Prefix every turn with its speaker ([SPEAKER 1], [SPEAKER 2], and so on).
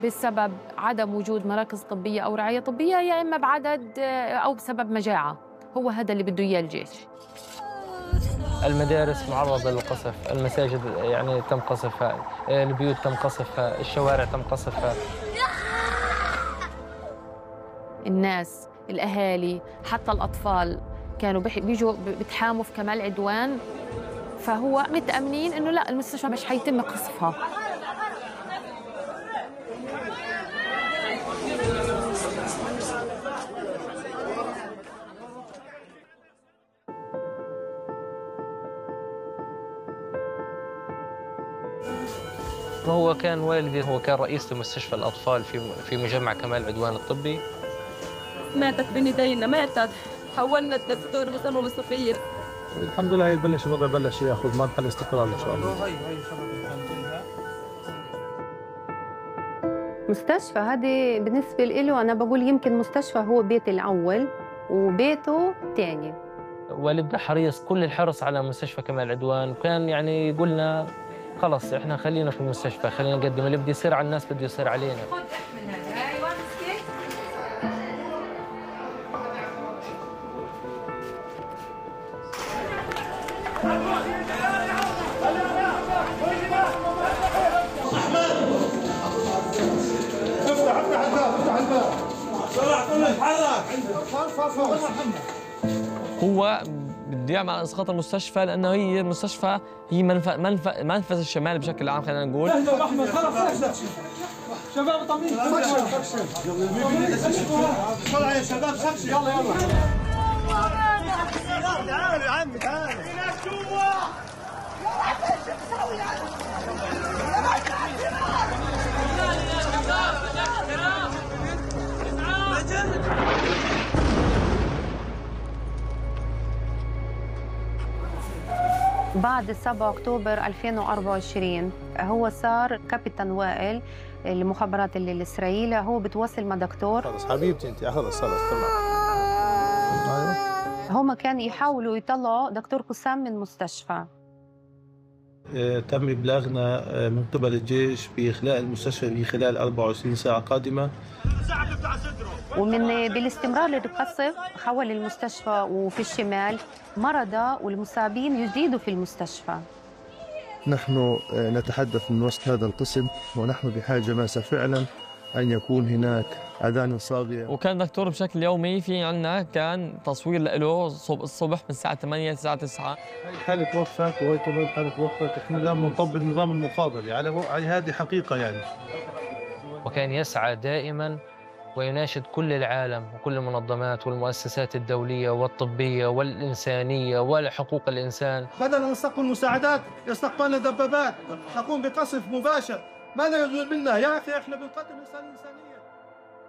[SPEAKER 1] بسبب عدم وجود مراكز طبية أو رعاية طبية، يا إما بعدد أو بسبب مجاعة. هو هذا اللي بده إياه الجيش.
[SPEAKER 2] المدارس معرضة للقصف، المساجد يعني تم قصفها، البيوت تم قصفها، الشوارع تم قصفها.
[SPEAKER 1] الناس، الأهالي، حتى الأطفال كانوا بيجوا بتحاموا في كمال عدوان، فهو متأمنين إنه لا، المستشفى مش حيتم قصفها.
[SPEAKER 2] هو كان والدي هو كان رئيس لمستشفى الأطفال في مجمع كمال عدوان الطبي.
[SPEAKER 3] ماتت بين ايدينا، ماتت. حولنا الدكتور بسمه بالصفير.
[SPEAKER 4] الحمد لله يبلش الوضع بلش ياخذ مرحله استقرار ان شاء الله.
[SPEAKER 5] مستشفى هذه بالنسبة له أنا بقول يمكن مستشفى هو بيتي الأول وبيته الثاني.
[SPEAKER 2] والدنا حريص كل الحرص على مستشفى كمال عدوان، وكان يعني يقول لنا خلص احنا خلينا في المستشفى، خلينا نقدم اللي بده يصير على الناس بده يصير علينا.
[SPEAKER 6] هو بده يعمل اسقاط المستشفى لانه هي المستشفى هي منفذ الشمال بشكل عام، خلينا نقول.
[SPEAKER 7] احمد خلص شباب طمين طلع يا شباب سكشن يلا يلا تعالوا يا عمي تعالوا
[SPEAKER 5] بعد 7 أكتوبر 2024 هو صار كابتن وائل المخابرات الإسرائيلية، هو بتواصل مع دكتور.
[SPEAKER 4] خلص حبيبتي انت خلص تمام. ايوه
[SPEAKER 5] هم كانوا يحاولوا يطلعوا دكتور قسام من المستشفى.
[SPEAKER 4] تم ابلاغنا من قبل الجيش باخلاء المستشفى في خلال 24 ساعه قادمه.
[SPEAKER 5] بالاستمرار للقصف حول المستشفى وفي الشمال مرضى والمصابين يزيدوا في المستشفى.
[SPEAKER 8] نحن نتحدث من وسط هذا القسم، ونحن بحاجة ماسة فعلا أن يكون هناك أذان صاغية.
[SPEAKER 6] وكان دكتور بشكل يومي، في عندنا كان تصوير له الصبح من الساعة 8 للساعة 9.
[SPEAKER 4] حالة وفاة وهي طلعت حالة وفاة، احنا الآن بنطبق النظام المفاضل على هذه حقيقة يعني.
[SPEAKER 2] وكان يسعى دائما ويناشد كل العالم وكل المنظمات والمؤسسات الدولية والطبية والإنسانية وحقوق الإنسان.
[SPEAKER 7] بدل أن نستقبل مساعدات استقبلنا دبابات تقوم بقصف مباشر. ماذا يجوز منا يا أخي؟ احنا بنقدم إنسانية.